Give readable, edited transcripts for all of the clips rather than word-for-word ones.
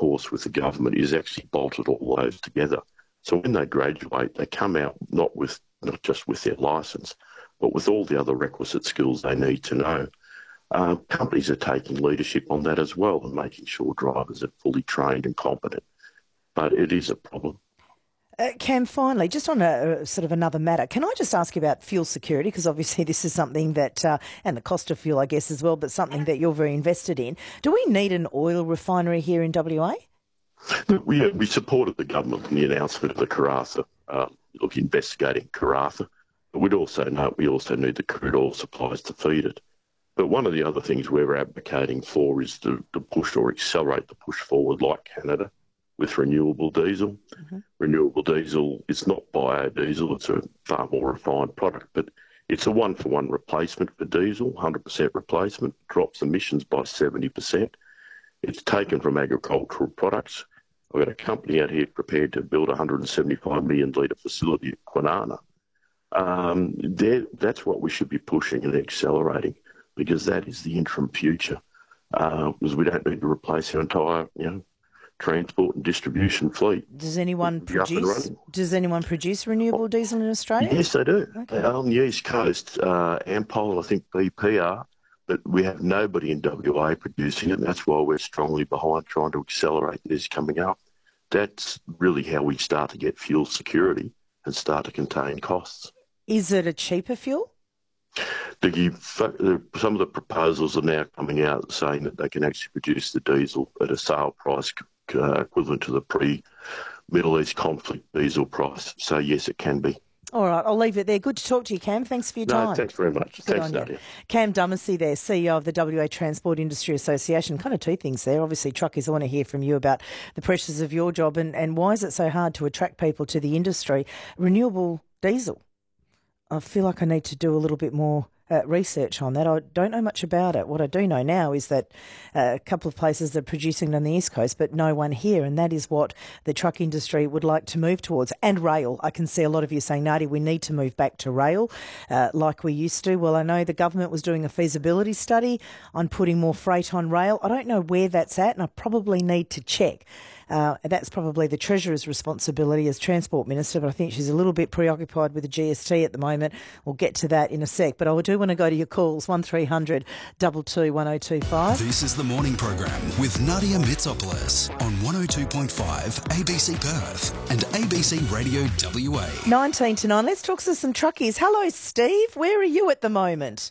course with the government is actually bolted all those together. So when they graduate, they come out not just with their licence, but with all the other requisite skills they need to know. Companies are taking leadership on that as well and making sure drivers are fully trained and competent. But it is a problem. Cam, finally, just on a sort of another matter, can I just ask you about fuel security? Because obviously this is something that, and the cost of fuel, I guess, as well, but something that you're very invested in. Do we need an oil refinery here in WA? We supported the government in the announcement of the Karratha, investigating Karratha. But we also need the crude oil supplies to feed it. But one of the other things we're advocating for is to push or accelerate the push forward, like Canada, with renewable diesel. Mm-hmm. Renewable diesel is not biodiesel, it's a far more refined product, but it's a one-for-one replacement for diesel, 100% replacement, drops emissions by 70%. It's taken from agricultural products. I've got a company out here prepared to build a 175 million litre facility at Kwinana. That's what we should be pushing and accelerating, because that is the interim future, because we don't need to replace our entire, transport and distribution fleet. Does anyone produce renewable diesel in Australia? Yes, they do. Okay. On the East Coast, Ampol, I think BP are, but we have nobody in WA producing it, and that's why we're strongly behind trying to accelerate this coming up. That's really how we start to get fuel security and start to contain costs. Is it a cheaper fuel? Some of the proposals are now coming out saying that they can actually produce the diesel at a sale price equivalent to the pre-Middle East conflict diesel price. So, yes, it can be. All right, I'll leave it there. Good to talk to you, Cam. Thanks for your time. No, thanks very much. Good thanks, Nadia. Cam Dumesny there, CEO of the WA Transport Industry Association. Kind of two things there. Obviously, truckers, I want to hear from you about the pressures of your job and why is it so hard to attract people to the industry. Renewable diesel. I feel like I need to do a little bit more research on that. I don't know much about it. What I do know now is that a couple of places are producing it on the East Coast, but no one here, and that is what the truck industry would like to move towards. And rail. I can see a lot of you saying, Nadia, we need to move back to rail like we used to. Well, I know the government was doing a feasibility study on putting more freight on rail. I don't know where that's at, and I probably need to check. That's probably the Treasurer's responsibility as Transport Minister, but I think she's a little bit preoccupied with the GST at the moment. We'll get to that in a sec, but I do want to go to your calls, 1300 22 1025. This is the morning program with Nadia Mitsopoulos on 102.5 ABC Perth and ABC Radio WA. 19 to 9. Let's talk to some truckies. Hello, Steve. Where are you at the moment?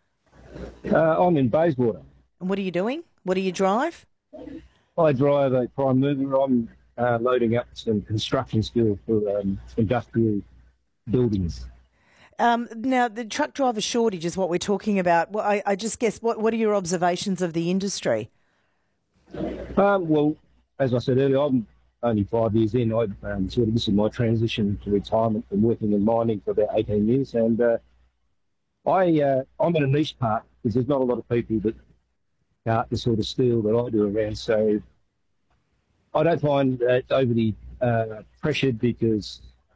I'm in Bayswater. And what are you doing? What do you drive? I drive a prime mover. I'm loading up some construction steel for industrial buildings. Now, the truck driver shortage is what we're talking about. Well, I just guess, what are your observations of the industry? Well, as I said earlier, I'm only 5 years in. This is my transition to retirement from working in mining for about 18 years. And I'm in a niche part because there's not a lot of people that cart the sort of steel that I do around. So I don't find that overly pressured because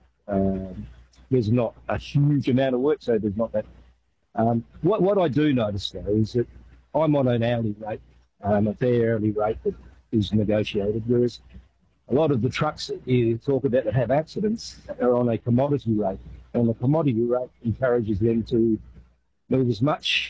there's not a huge amount of work, so there's not that. What I do notice, though, is that I'm on an hourly rate, a fair hourly rate that is negotiated, whereas a lot of the trucks that you talk about that have accidents are on a commodity rate, and the commodity rate encourages them to move as much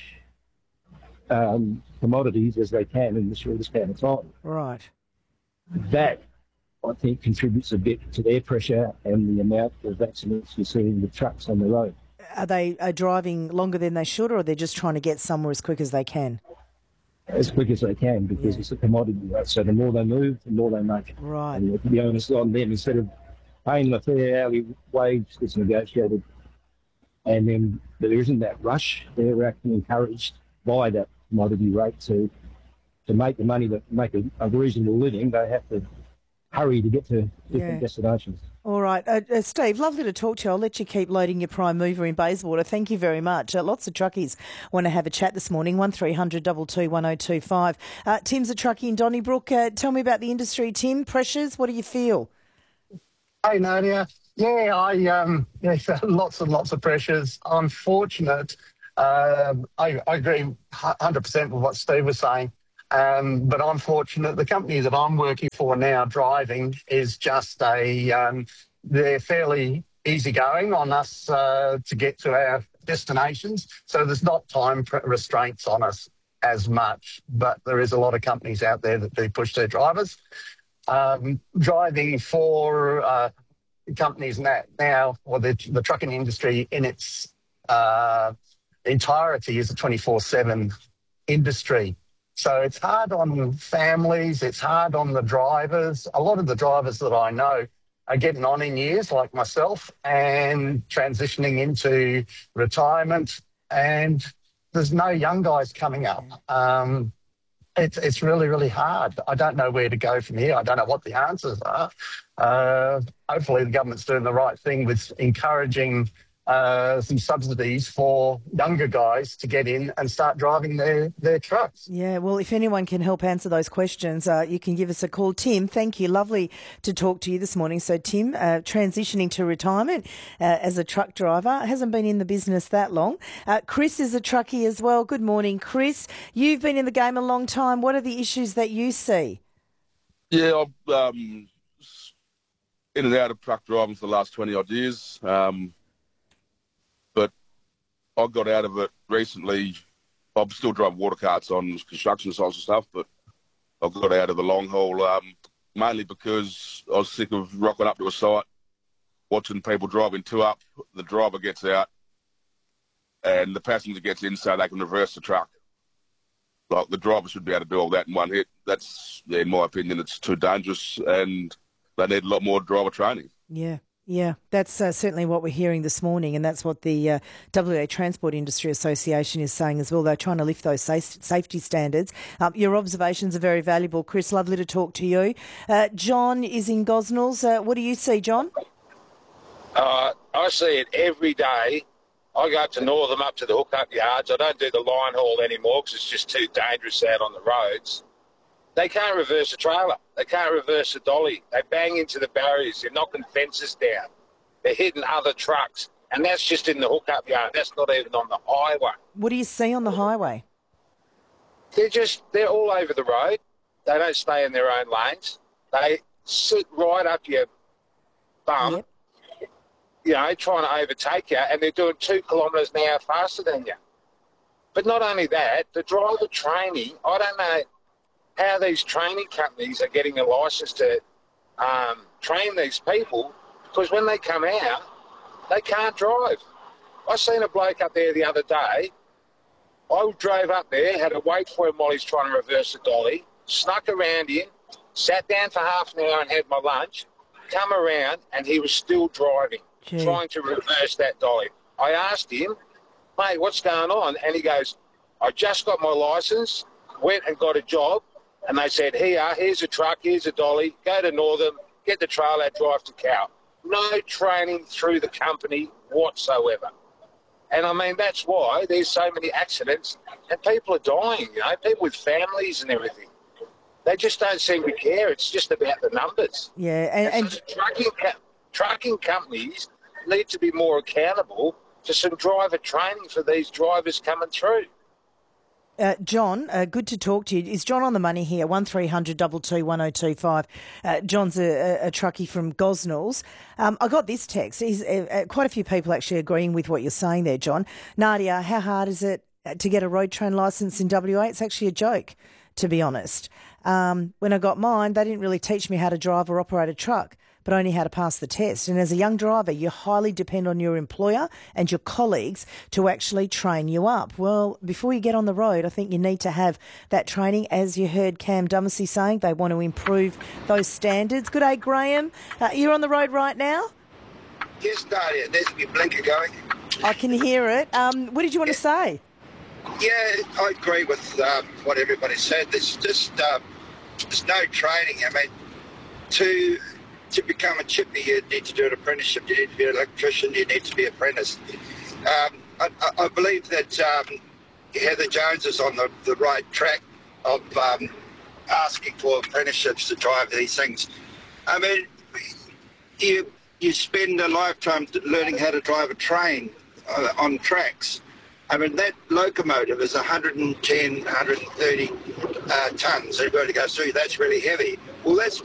commodities as they can in the shortest amount of time. Right. That, I think, contributes a bit to their pressure and the amount of accidents you see in the trucks on the road. Are they driving longer than they should, or are they just trying to get somewhere as quick as they can? As quick as they can, because it's a commodity rate. So the more they move, the more they make. Right. And the onus on them, instead of paying them a fair hourly wage that's negotiated, and then there isn't that rush, they're actually encouraged by that commodity rate to make the money, to make a reasonable living. They have to hurry to get to different destinations. All right. Steve, lovely to talk to you. I'll let you keep loading your prime mover in Bayswater. Thank you very much. Lots of truckies want to have a chat this morning, 1300 22 1025. Tim's a truckie in Donnybrook. Tell me about the industry, Tim. Pressures, what do you feel? Hey, Nadia. Yeah, lots and lots of pressures. I'm fortunate. I agree 100% with what Steve was saying. But I'm fortunate. The company that I'm working for now, driving, is just they're fairly easygoing on us to get to our destinations. So there's not time restraints on us as much, but there is a lot of companies out there that do push their drivers. Driving for companies now, or the trucking industry in its entirety is a 24/7 industry. So it's hard on families, it's hard on the drivers. A lot of the drivers that I know are getting on in years, like myself, and transitioning into retirement, and there's no young guys coming up. It's really, really hard. I don't know where to go from here. I don't know what the answers are. Hopefully the government's doing the right thing with encouraging some subsidies for younger guys to get in and start driving their trucks. Yeah, well, if anyone can help answer those questions, you can give us a call. Tim, thank you. Lovely to talk to you this morning. So, Tim, transitioning to retirement as a truck driver, hasn't been in the business that long. Chris is a truckie as well. Good morning, Chris. You've been in the game a long time. What are the issues that you see? Yeah, I've in and out of truck driving for the last 20-odd years. But I got out of it recently. I'm still driving water carts on construction sites and stuff, but I got out of the long haul mainly because I was sick of rocking up to a site, watching people driving two up. The driver gets out and the passenger gets in so they can reverse the truck. Like, the driver should be able to do all that in one hit. That's, in my opinion, it's too dangerous, and they need a lot more driver training. Yeah, that's certainly what we're hearing this morning, and that's what the WA Transport Industry Association is saying as well. They're trying to lift those safety standards. Your observations are very valuable, Chris. Lovely to talk to you. John is in Gosnells. What do you see, John? I see it every day. I go up to Northam, up to the hookup yards. I don't do the line haul anymore because it's just too dangerous out on the roads. They can't reverse a trailer. They can't reverse a dolly. They bang into the barriers. They're knocking fences down. They're hitting other trucks. And that's just in the hookup yard. That's not even on the highway. What do you see on the highway? They're all over the road. They don't stay in their own lanes. They sit right up your bum, trying to overtake you, and they're doing 2 kilometres an hour faster than you. But not only that, the driver training, I don't know how these training companies are getting a licence to train these people, because when they come out, they can't drive. I seen a bloke up there the other day. I drove up there, had to wait for him while he's trying to reverse a dolly, snuck around him, sat down for half an hour and had my lunch, come around, and he was still driving, trying to reverse that dolly. I asked him, mate, what's going on? And he goes, I just got my licence, went and got a job, and they said, here's a truck, here's a dolly, go to Northam, get the trailer, drive to Cow. No training through the company whatsoever. And I mean, that's why there's so many accidents and people are dying, people with families and everything. They just don't seem to care. It's just about the numbers. Yeah, and so trucking companies need to be more accountable to some driver training for these drivers coming through. John, good to talk to you. Is John on the money here? 1300 22 1025. John's a truckie from Gosnells. I got this text. Quite a few people actually agreeing with what you're saying there, John. Nadia, how hard is it to get a road train licence in WA? It's actually a joke, to be honest. When I got mine, they didn't really teach me how to drive or operate a truck, but only how to pass the test. And as a young driver, you highly depend on your employer and your colleagues to actually train you up. Well, before you get on the road, I think you need to have that training. As you heard Cam Dumacy saying, they want to improve those standards. Good day, Graham. You're on the road right now? Yes, Nadia. There's my blinker going. I can hear it. What did you want to say? Yeah, I agree with what everybody said. There's just there's no training. I mean, to become a chippy, you need to do an apprenticeship. You need to be an electrician. You need to be an apprentice. I believe that Heather Jones is on the right track of asking for apprenticeships to drive these things. I mean, you spend a lifetime learning how to drive a train on tracks. I mean, that locomotive is 110, 130 tonnes they've got to go through. That's really heavy. Well, that's